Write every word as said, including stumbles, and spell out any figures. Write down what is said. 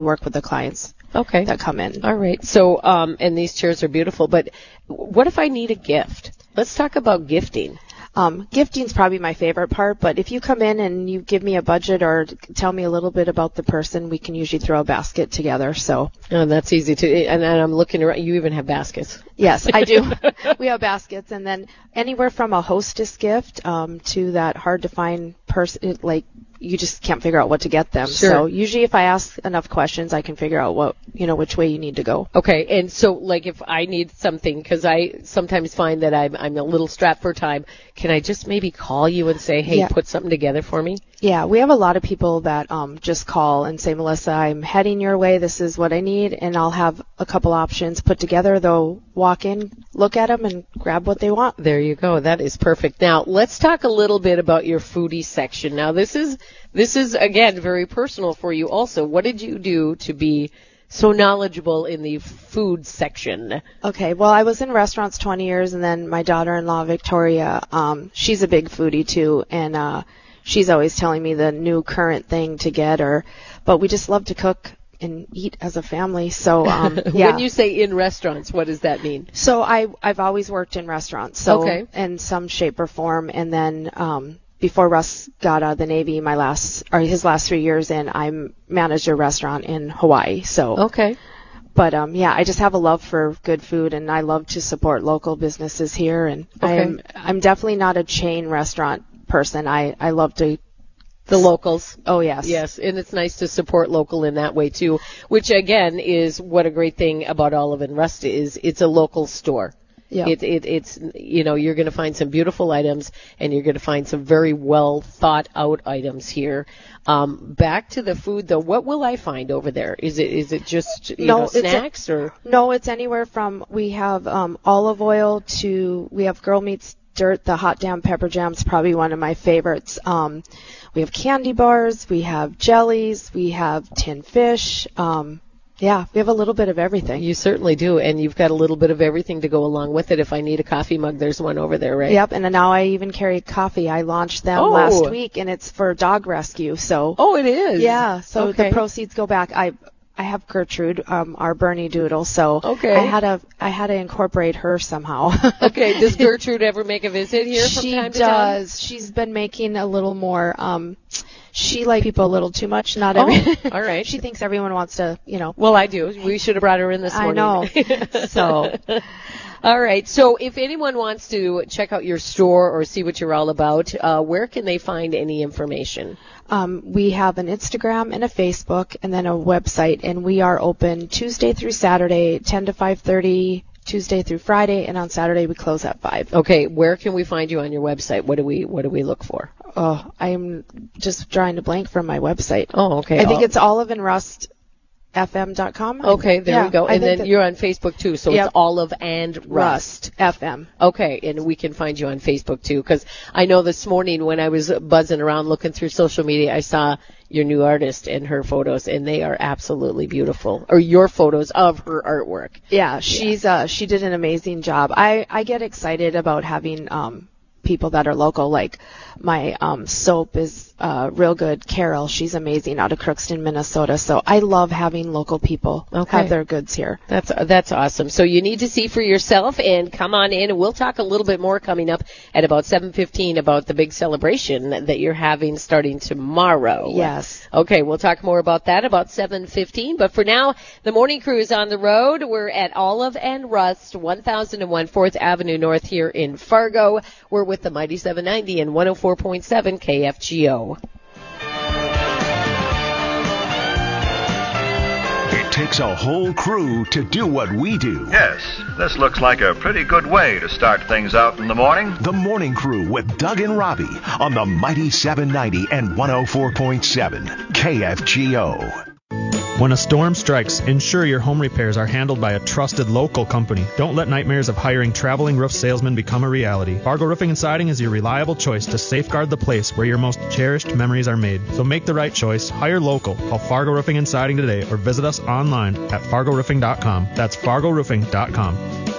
work with the clients okay. that come in. All right. So, um, and these chairs are beautiful, but what if I need a gift? Let's talk about gifting. Um, gifting's probably my favorite part, but if you come in and you give me a budget or tell me a little bit about the person, we can usually throw a basket together. So, oh, that's easy to. And, and I'm looking around. You even have baskets. Yes, I do. We have baskets, and then anywhere from a hostess gift um, to that hard to find person, like you just can't figure out what to get them. Sure. So usually, if I ask enough questions, I can figure out what you know which way you need to go. Okay, and so like if I need something, because I sometimes find that I'm I'm a little strapped for time, can I just maybe call you and say, hey, yeah. put something together for me? Yeah, we have a lot of people that um, just call and say, Melissa, I'm heading your way. This is what I need, and I'll have a couple options put together. They'll walk in, look at them, and grab what they want. There you go. That is perfect. Now, let's talk a little bit about your foodie section. Now, this is this is again very personal for you. Also, what did you do to be so knowledgeable in the food section? Okay, well, I was in restaurants twenty years, and then my daughter-in-law, Victoria, um, she's a big foodie too, and uh, she's always telling me the new current thing to get, or, but we just love to cook and eat as a family. So, um, yeah. When you say in restaurants, what does that mean? So I, I've always worked in restaurants, so okay. in some shape or form, and then um, before Russ got out of the Navy, my last, or his last three years in, I managed a restaurant in Hawaii. So, okay. But um, yeah, I just have a love for good food, and I love to support local businesses here. And okay. I'm, I'm definitely not a chain restaurant person. I, I love to. The locals. Oh, yes. Yes, and it's nice to support local in that way, too, which, again, is what a great thing about Olive and Rust is. It's a local store. Yeah. It, it, it's, you know, you're going to find some beautiful items, and you're going to find some very well thought out items here. Um, back to the food, though, what will I find over there? Is it is it just, you no, know, it's snacks? a, or No, it's anywhere from, we have um, olive oil to, we have Girl Meets Dirt, the hot damn pepper jam's probably one of my favorites. Um, we have candy bars, we have jellies, we have tin fish. Um, yeah, we have a little bit of everything. You certainly do, and you've got a little bit of everything to go along with it. If I need a coffee mug, there's one over there, right? Yep, and then now I even carry coffee. I launched them oh. last week, and it's for dog rescue. So oh, it is. Yeah, so okay. the proceeds go back. I I have Gertrude, um, our Bernie Doodle, so okay. I had to I had to incorporate her somehow. Okay, does Gertrude ever make a visit here from she time to does. time? She's been making a little more. Um, she likes people a little too much. Not every. Oh, all right. She thinks everyone wants to, you know. Well, I do. We should have brought her in this morning. I know. So. All right. So if anyone wants to check out your store or see what you're all about, uh, where can they find any information? Um, we have an Instagram and a Facebook and then a website, and we are open Tuesday through Saturday, ten to five thirty, Tuesday through Friday, and on Saturday we close at five. Okay. Where can we find you on your website? What do we What do we look for? Oh, I'm just drawing a blank from my website. Oh, okay. I think I'll- it's Olive and Rust F M dot com. Okay, there yeah, we go. I And then that, you're on Facebook too, so yep. it's Olive and Rust. Rust F M. Okay, and we can find you on Facebook too, because I know this morning when I was buzzing around looking through social media, I saw your new artist and her photos, and they are absolutely beautiful. Or your photos of her artwork. Yeah, she's yeah. uh she did an amazing job. I I get excited about having um people that are local. Like my um soap is uh real good. Carol, she's amazing, out of Crookston, Minnesota. So I love having local people okay. have their goods here. That's that's awesome. So you need to see for yourself, and come on in, and we'll talk a little bit more coming up at about seven fifteen about the big celebration that you're having starting tomorrow. Yes. Okay, we'll talk more about that about seven fifteen. But for now, the morning crew is on the road. We're at Olive and Rust, one thousand one fourth Avenue North here in Fargo. We're with the Mighty seven ninety and one oh four point seven K F G O. It takes a whole crew to do what we do. Yes, this looks like a pretty good way to start things out in the morning. The Morning Crew with Doug and Robbie on the Mighty seven ninety and one oh four point seven K F G O. When a storm strikes, ensure your home repairs are handled by a trusted local company. Don't let nightmares of hiring traveling roof salesmen become a reality. Fargo Roofing and Siding is your reliable choice to safeguard the place where your most cherished memories are made. So make the right choice. Hire local. Call Fargo Roofing and Siding today or visit us online at fargo roofing dot com. That's fargo roofing dot com.